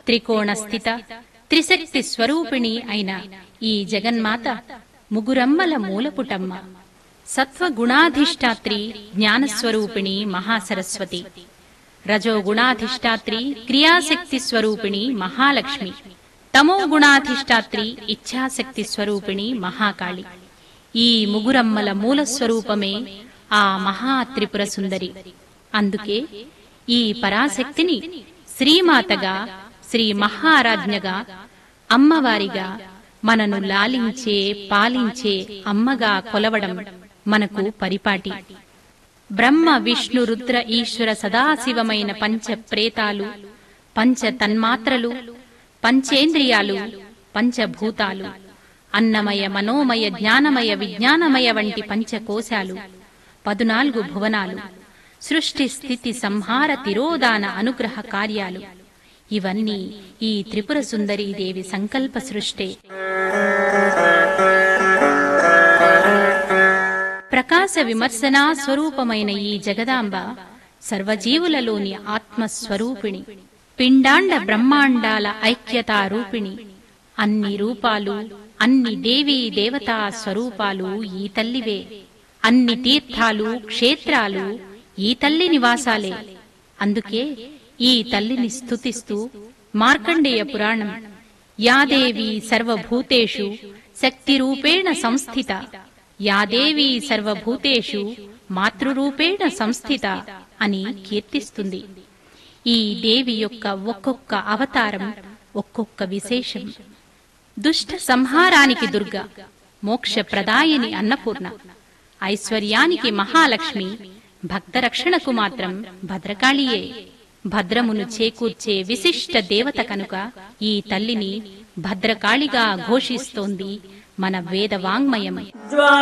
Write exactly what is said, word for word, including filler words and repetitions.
త్రికోణ స్థిత త్రిశక్తి స్వరూపిణి అయిన ఈ జగన్మాత ముగురమ్మల మూలపుటమ్మ. సత్వగుణాధిష్టాత్రి జ్ఞానస్వరూపిణి మహాసరస్వతి. రజోగుణాధిష్టాత్రి క్రియాశక్తి స్వరూపిణి మహాలక్ష్మి. తమో గుణాధిష్టాత్రి ఇచ్ఛాశక్తి స్వరూపిణి మహాకాళి. ఈ ముగురమ్మల మూలస్వరూపమే ఆ మహాత్రిపుర సుందరి. అందుకే ఈ పరాశక్తిని శ్రీమాతగా, శ్రీ మహారాజ్ఞగా, అమ్మవారిగా, మనను లాలించే పాలించే అమ్మగా కొలవడం మనకు పరిపాటి. బ్రహ్మ విష్ణు రుద్ర ఈశ్వర సదాశివమైన పంచ ప్రేతాలు, పంచ తన్మాత్రలు, పంచేంద్రియాలు, పంచభూతాలు, అన్నమయ మనోమయ జ్ఞానమయ విజ్ఞానమయ వంటి పంచకోశాలు, పదునాలుగు భువనాలు, సృష్టి స్థితి సంహార తిరోధాన అనుగ్రహ కార్యాలు, ఇవన్నీ ఈ త్రిపుర సుందరీదేవి సంకల్ప సృష్టే. ప్రకాశ విమర్శనా స్వరూపమైన ఈ జగదాంబ సర్వజీవులలోని ఆత్మస్వరూపిణి. పిండాండ బ్రహ్మాండాల ఐక్యతారూపిణి. అన్ని రూపాలు, అన్ని దేవీ దేవతా స్వరూపాలు ఈ తల్లివే. అన్ని తీర్థాలు, క్షేత్రాలు ఈ తల్లి నివాసాలే. అందుకే ఈ తల్లిని స్తుతిస్తూ మార్కండేయ పురాణం యాదేవి సర్వభూతేషు శక్తిరూపేణ సంస్థిత, యాదేవి సర్వభూతేషు మాతృరూపేణ సంస్థిత అని కీర్తిస్తుంది. ఈ దేవి యొక్క ఒక్కొక్క అవతారం ఒక్కొక్క విశేషం. దుష్ట సంహారానికి దుర్గ, మోక్ష ప్రదాయిని అన్నపూర్ణ, ఐశ్వర్యానికి మహాలక్ష్మి, భక్త రక్షణకు మాత్రం భద్రకాళియే. భద్రమును చేకూర్చే విశిష్ట దేవత కనుక ఈ తల్లిని భద్రకాళిగా ఘోషిస్తోంది మన వేదవాంగ్మయం.